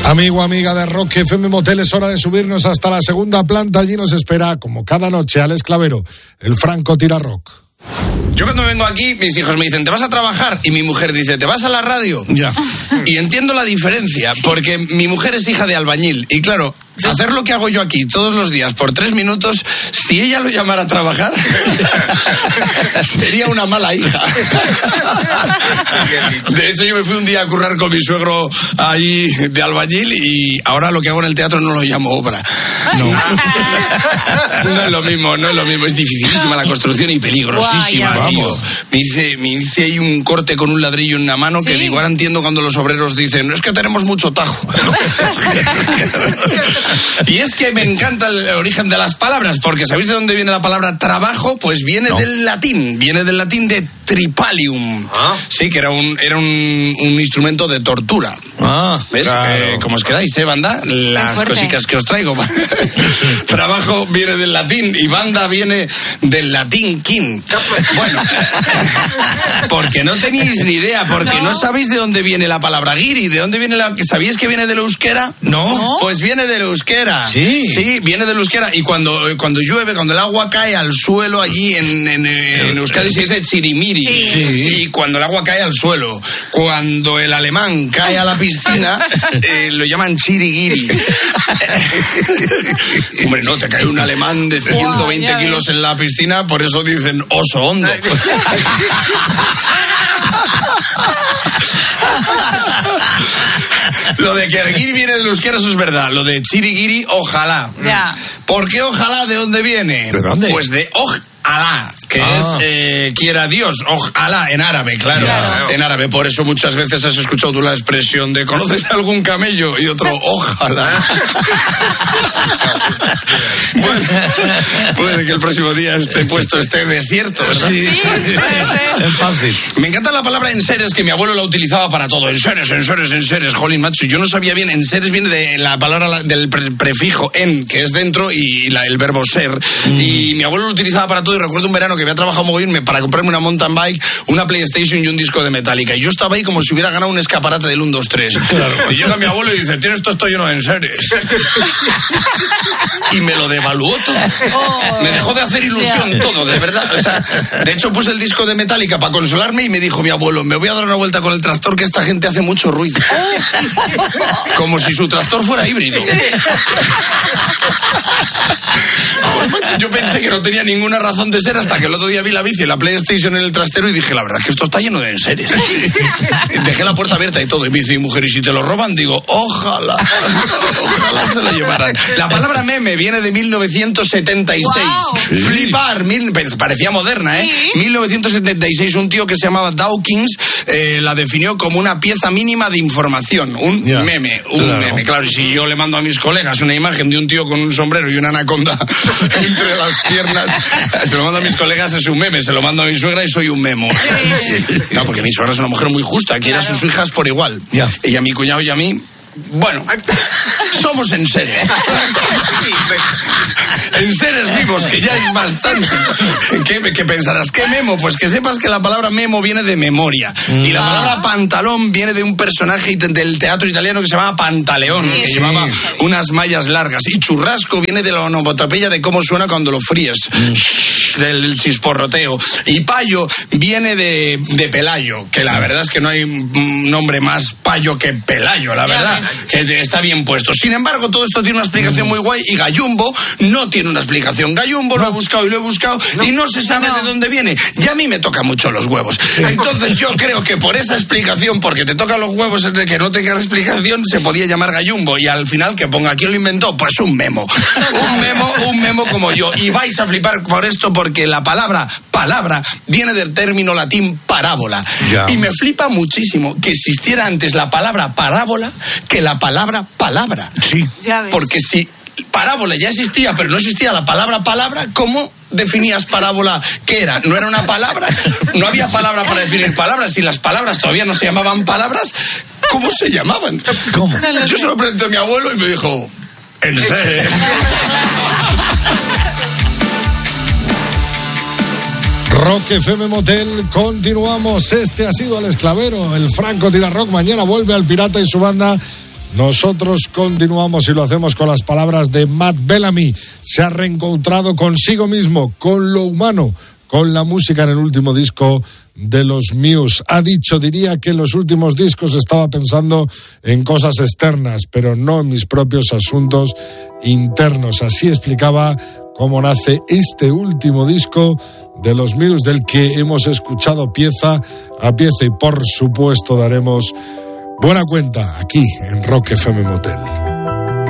Amigo, amiga de Rock FM Motel, es hora de subirnos hasta la segunda planta. Allí nos espera, como cada noche, Alex Clavero, el Franco Tira Rock. Yo cuando vengo aquí, mis hijos me dicen, ¿te vas a trabajar? Y mi mujer dice, ¿te vas a la radio? Ya. Y entiendo la diferencia, porque mi mujer es hija de albañil. Y claro, hacer lo que hago yo aquí todos los días por 3 minutos, si ella lo llamara a trabajar, sería una mala hija. De hecho, yo me fui un día a currar con mi suegro ahí de albañil y ahora lo que hago en el teatro no lo llamo obra. No es lo mismo, no es lo mismo. Es dificilísima la construcción y peligrosísima, tío. Me hice ahí un corte con un ladrillo en una mano, ¿sí? Que digo, ahora entiendo cuando los obreros dicen, es que tenemos mucho tajo. Y es que me encanta el origen de las palabras, porque ¿sabéis de dónde viene la palabra trabajo? Pues viene del latín de tripalium. Sí, que era un instrumento de tortura. ¿Ves? Claro. ¿Cómo os quedáis, banda? Las cositas que os traigo. Trabajo viene del latín y banda viene del latín king. Bueno, porque no tenéis ni idea, porque no sabéis de dónde viene la palabra guiri, de dónde viene ¿sabíais que viene del euskera? No. Pues viene del euskera. Sí, viene del euskera. Y cuando llueve, cuando el agua cae al suelo allí en Euskadi se dice chirimiri. Sí. Y cuando el agua cae al suelo, cuando el alemán cae a la piscina, lo llaman chiriguiri. Hombre, no, te cae un alemán de 120 kilos en la piscina, por eso dicen oso hondo. Lo de que Arguiri viene del euskera, eso es verdad. Lo de chiriguiri, ojalá. Ya. ¿Por qué ojalá? ¿De dónde viene? ¿De dónde? Pues de Alá, que es quiera Dios, Alá, en árabe, claro. En árabe, por eso muchas veces has escuchado tú la expresión de ¿conoces algún camello? Y otro, ojalá. Bueno, puede que el próximo día este puesto esté desierto, ¿verdad? Sí, es fácil. Me encanta la palabra enseres, que mi abuelo la utilizaba para todo. Enseres, jolín, macho. Yo no sabía bien, enseres viene de la palabra del prefijo en, que es dentro, y el verbo ser. Y mi abuelo lo utilizaba para todo. Y recuerdo un verano que había trabajado mogollón para comprarme una mountain bike, una PlayStation y un disco de Metallica. Y yo estaba ahí como si hubiera ganado un escaparate del 1, 2, 3. Claro. Y llega mi abuelo y dice, tienes todo esto lleno de enseres. Y me lo devaluó todo. Me dejó de hacer ilusión todo, de verdad. O sea, de hecho puse el disco de Metallica para consolarme y me dijo mi abuelo, me voy a dar una vuelta con el tractor, que esta gente hace mucho ruido. Como si su tractor fuera híbrido. Yo pensé que no tenía ninguna razón de ser hasta que el otro día vi la bici, la PlayStation en el trastero y dije, la verdad es que esto está lleno de enseres. Dejé la puerta abierta y todo, y me dice mi mujer, ¿y si te lo roban? Digo, ojalá se lo llevaran. La palabra meme viene de 1976. Wow. Flipar, parecía moderna, ¿eh? Sí. 1976, un tío que se llamaba Dawkins la definió como una pieza mínima de información, un meme, meme. Claro, y si yo le mando a mis colegas una imagen de un tío con un sombrero y una anaconda entre las piernas, se lo mando a mis colegas, es un meme, se lo mando a mi suegra y soy un memo. No, porque mi suegra es una mujer muy justa, quiere a sus hijas por igual. Y a mi cuñado y a mí, bueno, somos enseres. Enseres vivos, que ya es bastante. ¿Qué pensarás? ¿Qué memo? Pues que sepas que la palabra memo viene de memoria. Y la palabra pantalón viene de un personaje del teatro italiano que se llamaba Pantaleón, que llevaba unas mallas largas. Y churrasco viene de la onomatopeya de cómo suena cuando lo fríes. Del chisporroteo. Y payo viene de Pelayo, que la verdad es que no hay nombre más payo que Pelayo, la verdad, que está bien puesto. Sin embargo, todo esto tiene una explicación muy guay, y Gallumbo no tiene una explicación. Gallumbo lo he buscado y no se sabe de dónde viene. Y a mí me toca mucho los huevos. Entonces yo creo que por esa explicación, porque te tocan los huevos entre que no tenga la explicación, se podía llamar Gallumbo, y al final que ponga quién lo inventó, pues un memo. Un memo como yo. Y vais a flipar por esto, porque la palabra viene del término latín parábola. Y me flipa muchísimo que existiera antes la palabra parábola que la palabra palabra. Sí. Porque si parábola ya existía, pero no existía la palabra palabra, ¿cómo definías parábola? ¿Qué era? ¿No era una palabra? No había palabra para definir palabras. Si las palabras todavía no se llamaban palabras, ¿cómo se llamaban? ¿Cómo? Yo se lo pregunté a mi abuelo y me dijo, ¿en serio? Rock FM Motel, continuamos. Este ha sido Alex Clavero, el Franco Tira Rock. Mañana vuelve Al Pirata y su banda Nosotros continuamos y lo hacemos con las palabras de Matt Bellamy. Se ha reencontrado consigo mismo, con lo humano, con la música en el último disco de los Muse. Ha dicho, diría que en los últimos discos estaba pensando en cosas externas, pero no en mis propios asuntos internos. Así explicaba cómo nace este último disco de los Muse, del que hemos escuchado pieza a pieza y por supuesto daremos buena cuenta aquí en Rock FM Motel.